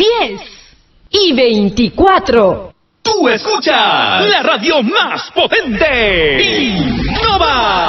10 y 24. Tú escuchas la radio más potente. Innova.